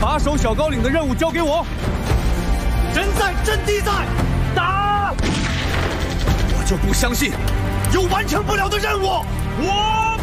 把守小高岭的任务交给我。 人在阵地在，打！ 我就不相信有完成不了的任务。 我。